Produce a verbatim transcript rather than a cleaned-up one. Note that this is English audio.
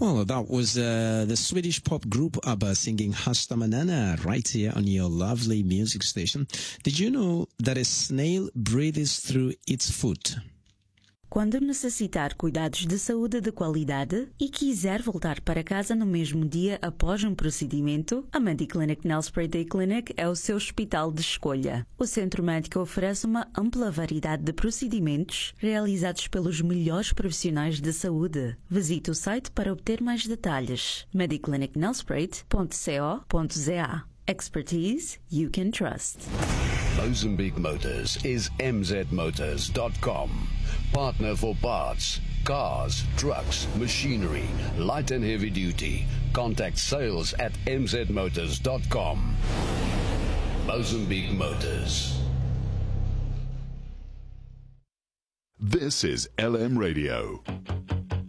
Well, that was uh, the Swedish pop group ABBA singing Hasta Manana right here on your lovely music station. Did you know that a snail breathes through its foot? Quando necessitar cuidados de saúde de qualidade e quiser voltar para casa no mesmo dia após um procedimento, a Mediclinic Nelspruit Day Clinic é o seu hospital de escolha. O centro médico oferece uma ampla variedade de procedimentos realizados pelos melhores profissionais de saúde. Visite o site para obter mais detalhes. mediclinic nelspruit ponto co ponto za. Expertise you can trust. Mozambique Motors is m z motors dot com. Partner for parts, cars, trucks, machinery, light and heavy duty. Contact sales at m z motors dot com. Mozambique Motors. This is L M Radio.